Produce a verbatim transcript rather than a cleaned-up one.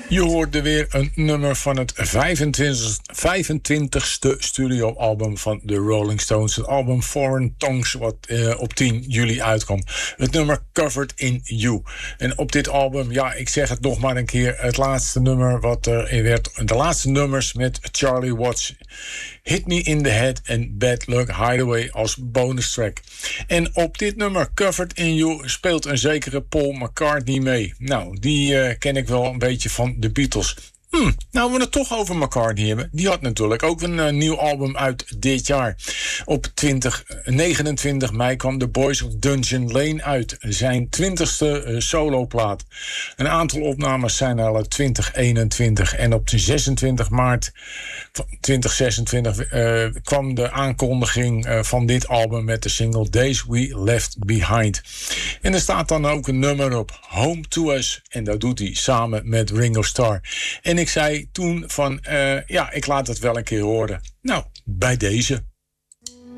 Je hoorde weer een nummer van het vijfentwintigste studioalbum van de Rolling Stones. Het album Foreign Tongues, wat uh, op tien juli uitkwam. Het nummer Covered in You. En op dit album, ja, ik zeg het nog maar een keer, het laatste nummer wat er werd, de laatste nummers met Charlie Watts. Hit Me in the Head en Bad Luck Hideaway als bonus track. En op dit nummer Covered in You speelt een zekere Paul McCartney mee. Nou, die uh, ken ik wel een beetje van de Beatles. Hmm, nou, we het toch over McCartney hebben. Die had natuurlijk ook een uh, nieuw album uit dit jaar. Op twintig, negenentwintig mei kwam The Boys of Dungeon Lane uit. Zijn twintigste uh, soloplaat. Een aantal opnames zijn al twintig eenentwintig. En op zesentwintig maart twintig zesentwintig uh, kwam de aankondiging uh, van dit album met de single Days We Left Behind. En er staat dan ook een nummer op, Home to Us. En dat doet hij samen met Ringo Starr. En ik zei toen van, uh, ja, ik laat het wel een keer horen. Nou, bij deze.